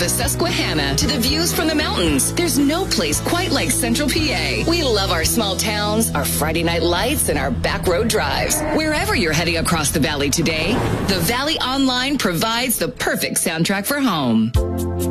the Susquehanna to the views from the mountains. There's no place quite like Central PA. We love our small towns, our Friday night lights, and our back road drives. Wherever you're heading across the valley today, the Valley Online provides the perfect soundtrack for home.